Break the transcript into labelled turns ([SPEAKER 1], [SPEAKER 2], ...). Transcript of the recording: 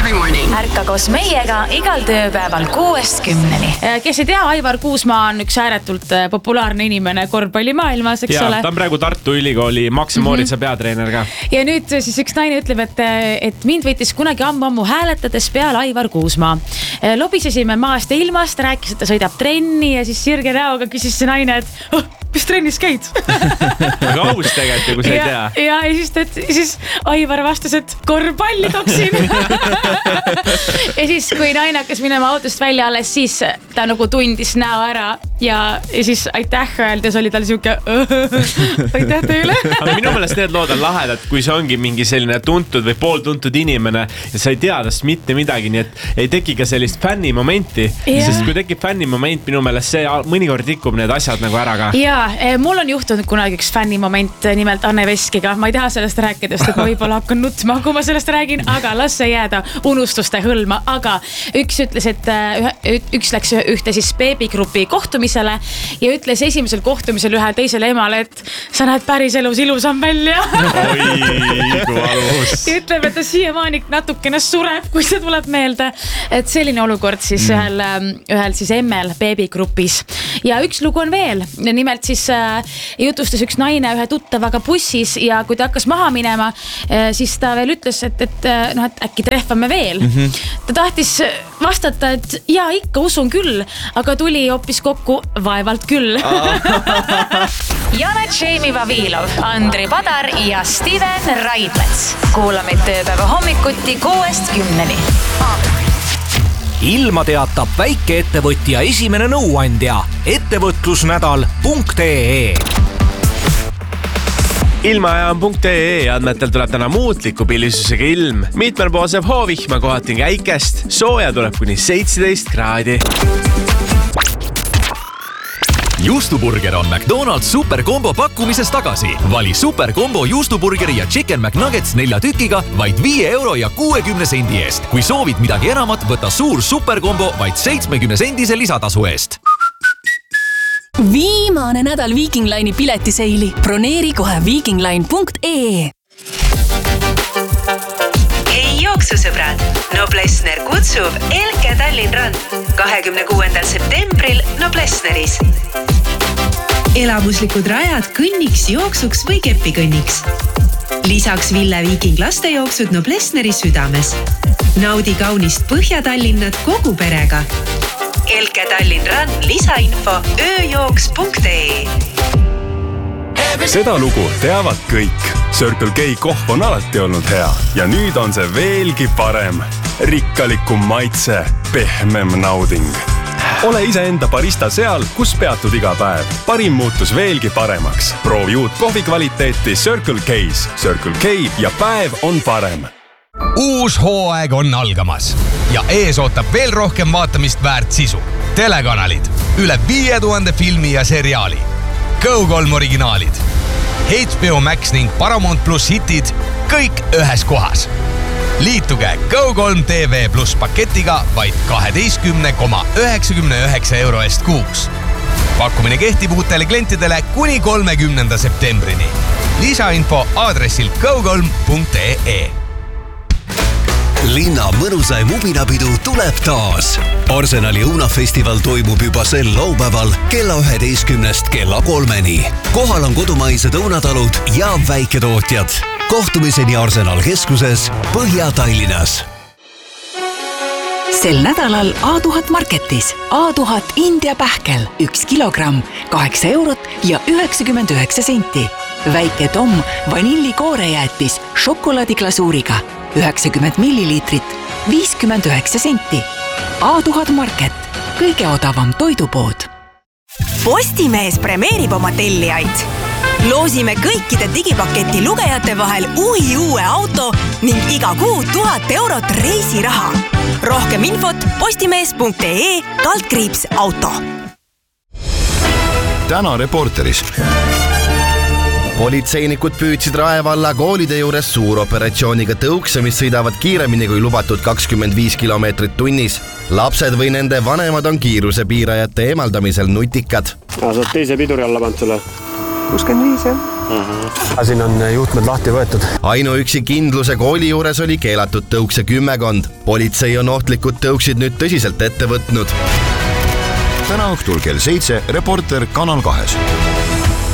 [SPEAKER 1] every morning.
[SPEAKER 2] Ärka koos meiega igal tööpäeval 6-10. Kes ei tea, Aivar Kuusmaa on üks ääretult populaarne inimene korvpallimaailmas, eks ole?
[SPEAKER 3] Ta on praegu Tartu Ülikooli Maxi Mooritsa peatreener ka.
[SPEAKER 2] Ja nüüd siis üks naine ütleb, et mind võitis kunagi ammu hääletades peale Aivar Kuusmaa. Lobisesime maast ja ilmast, rääkis, et ta sõidab trenni ja siis sirge näoga küsis see naine, et mis trennis käid?
[SPEAKER 3] Aga aus tegelikult, kui sa ei tea.
[SPEAKER 2] Ja siis Aivar vastas, et korvpalli toksin. Ja siis, kui naine hakkas minema autost välja alles, siis ta nagu tundis näo ära ja siis aitäh öeldes oli tal siuke aitäh teile.
[SPEAKER 3] Aga minu meelest need lood on lahedad, kui see ongi mingi selline tuntud või pooltuntud inimene ja sa ei tea tast mitte midagi, nii et ei teki ka sellist fännimomenti, sest kui tekib fännimoment, minu meelest see mõnikord rikub need asjad nagu ära ka.
[SPEAKER 2] Ja mul on juhtunud kunagi üks fännimoment nimelt Anne Veskiga. Ma ei taha sellest rääkidest, et ma võib-olla hakkan nutma, kui ma sellest räägin, aga las see jääda unustuste hõlma. Aga üks ütles, et üks läks ühte siis beebigrupi kohtumisele ja ütles esimesel kohtumisel ühe teisele emale, et sa näed päris elus ilusam välja.
[SPEAKER 3] Oi, kui valus.
[SPEAKER 2] Ja ütleb, et ta siiamaani natukene sureb, kui see tuleb meelde. Et selline olukord siis ühel siis emmel beebigrupis. Ja üks lugu on veel. Nimelt siis jutustas üks naine ühe tuttavaga bussis ja kui ta hakkas maha minema, siis ta veel ütles, et äkki trehvame veel. Ta tahtis vastata, et jaa, ikka usun küll, aga tuli hoopis kokku vaevalt küll. Janet Jamie Vavilov, Andri Padar ja Steven Raidmets. Kuulamid tööpäeva hommikuti 6-10.
[SPEAKER 4] Ilma teatab väikeettevõtja esimene nõuandja ettevõtlusnädal.ee.
[SPEAKER 3] Ilmaaja on .ee andmetel tuleb täna muutliku pilvisusega ilm. Mitmel poolseb hoovihma kohati käikest. Sooja tuleb kuni 17 kraadi.
[SPEAKER 5] Juustuburger on McDonald's superkombo pakkumises tagasi. Vali superkombo juustuburgeri ja Chicken McNuggets 4 tükiga vaid 5 euro ja 60 sendi eest. Kui soovid midagi enamat, võta suur superkombo vaid 70 sendise lisatasu eest.
[SPEAKER 6] Viimane nädal Viking Line'i piletiseili. Broneeri kohe vikingline.ee.
[SPEAKER 7] Hei jooksusõbrad! Noblessner kutsub Elke Tallinn Run 26. septembril Noblessneris. Elamuslikud rajad kõnniks, jooksuks või kepikõnniks. Lisaks Ville Viking lastejooksud Noblessneri südames. Naudi kaunist Põhja-Tallinnat kogu perega. Elke Tallinn Run lisainfo ööjooks.ee.
[SPEAKER 8] Seda lugu teavad kõik. Circle K kohv on alati olnud hea ja nüüd on see veelgi parem. Rikkalikum maitse, pehmem nauding. Ole iseenda barista seal, kus peatud iga päev. Parim muutus veelgi paremaks. Proovi uut kohvi kvaliteeti Circle K's. Circle K ja päev on parem.
[SPEAKER 9] Uus hooaeg on algamas ja ees ootab veel rohkem vaatamist väärt sisu. Telekanalid, üle 5000 filmi ja seriaali. Go3 originaalid, HBO Max ning Paramount Plus hitid, kõik ühes kohas. Liituge Go3 TV Plus paketiga vaid 12,99 euro eest kuus. Pakkumine kehtib uutele klientidele kuni 30. septembrini. Lisainfo aadressil go3.ee.
[SPEAKER 10] Linna mõnusaim ubinapidu tuleb taas. Arsenali õunafestival toimub juba sel laupäeval kella 11 kella 3. Kohal on kodumaised õunatalud ja väiketootjad. Kohtumiseni Arsenal keskuses Põhja-Tallinnas.
[SPEAKER 6] Sel nädalal A1000 Marketis. A1000 India pähkel 1 kilogramm 8 eurot ja 99 senti. Väike Tom vanillikooreäätis šokolaadiglasuuriga 90 milliliitrit 59 senti. A1000 Market, kõige odavam toidupood.
[SPEAKER 7] Postimees premeerib oma tellijaid. Loosime kõikide digipaketi lugejate vahel uue auto ning iga kuu 1000 eurot reisiraha. Rohkem infot postimees.ee/auto.
[SPEAKER 11] Täna Reporteris. Politseinikud püüdsid Raevalla koolide juures suuroperatsiooniga tõukse, mis sõidavad kiiremini kui lubatud 25 kilomeetrit tunnis. Lapsed või nende vanemad on kiirusepiirajate eemaldamisel nutikad.
[SPEAKER 12] Sa oled teise piduri alla pannud sulle?
[SPEAKER 13] 65, jah.
[SPEAKER 1] Siin on juhtmed lahti võetud.
[SPEAKER 11] Ainuüksi kindluse kooli juures oli keelatud tõukse 10. Politsei on ohtlikud tõuksid nüüd tõsiselt ette võtnud.
[SPEAKER 12] Täna õhtul kell 7 reporter Kanal 2.